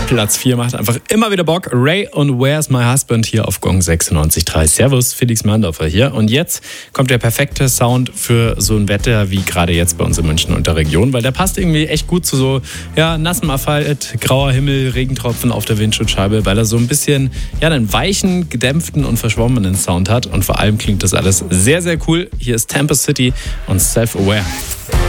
Platz 4 macht einfach immer wieder Bock. Ray und Where's My Husband hier auf Gong 96.3. Servus, Felix Mandorfer hier. Und jetzt kommt der perfekte Sound für so ein Wetter wie gerade jetzt bei uns in München und der Region, weil der passt irgendwie echt gut zu so nassem Asphalt, grauer Himmel, Regentropfen auf der Windschutzscheibe, weil er so ein bisschen einen weichen, gedämpften und verschwommenen Sound hat. Und vor allem klingt das alles sehr, sehr cool. Hier ist Tampa City und Self-Aware.